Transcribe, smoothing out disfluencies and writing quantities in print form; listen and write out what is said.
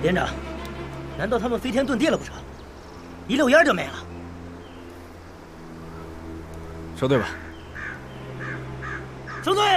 连长，难道他们飞天遁地了不成？一溜烟就没了。 收队吧。 收队。